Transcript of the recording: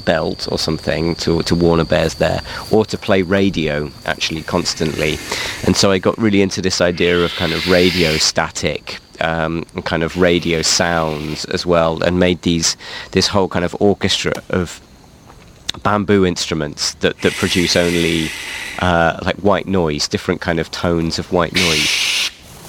belt or something to warn a bear's there, or to play radio actually constantly. And so I got really into this idea of kind of radio static, and kind of radio sounds as well, and made this whole kind of orchestra of bamboo instruments that produce only like white noise, different kind of tones of white noise.